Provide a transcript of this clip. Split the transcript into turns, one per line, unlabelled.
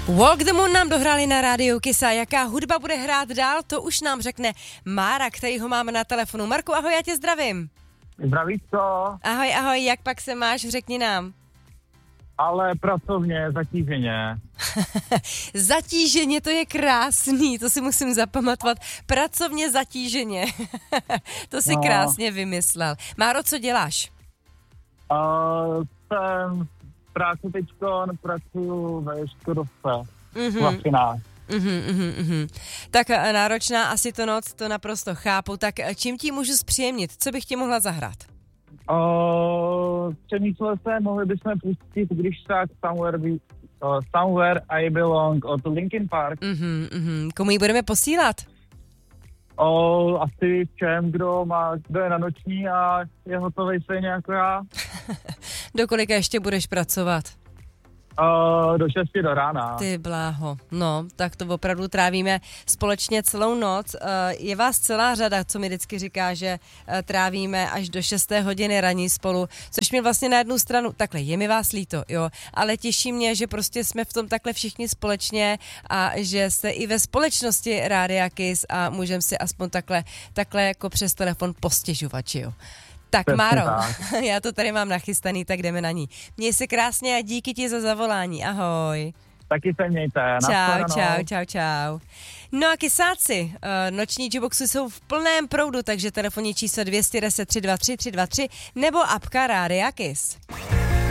Walk the Moon nám dohráli na rádiu Kiss a jaká hudba bude hrát dál, to už nám řekne Mára, který ho máme na telefonu. Marku, ahoj, já tě zdravím.
Zdravíčko.
Ahoj, jak pak se máš, řekni nám.
Ale pracovně, zatíženě.
Zatíženě, to je krásný, to si musím zapamatovat. Pracovně zatíženě. To si krásně vymyslel. Máro, co děláš?
Jsem v práci teďko, pracuju ve Škodovce.
Tak náročná asi to noc, to naprosto chápu. Tak čím ti můžu zpříjemnit? Co bych ti mohla zahrát?
Přemýšlel jsem, mohli bychom pustit, když tak Somewhere I Belong od Linkin Park.
Komu ji budeme posílat?
Asi všem, kdo je na noční a je hotovej stejně jako já.
Do kolika ještě budeš pracovat?
Do 6 do rána.
Ty bláho, no, tak to opravdu trávíme společně celou noc. Je vás celá řada, co mi vždycky říká, že trávíme až do 6. hodiny raní spolu, což mě vlastně na jednu stranu, takhle, je mi vás líto, jo, ale těší mě, že prostě jsme v tom takhle všichni společně a že jste i ve společnosti Rádia Kiss a můžeme si aspoň takhle jako přes telefon postěžovat, že jo. Tak Máro, já to tady mám nachystaný, tak jdeme na ní. Měj se krásně a díky ti za zavolání, ahoj.
Taky se mějte.
Čau. No a kysáci, noční jukeboxy jsou v plném proudu, takže telefonní číslo 210 323 323 nebo apka Rádia Kiss.